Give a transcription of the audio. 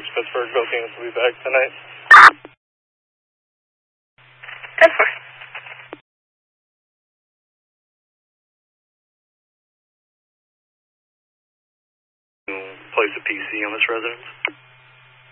Pittsburgh bookings will be back tonight. Good for it. Place a PC on this residence.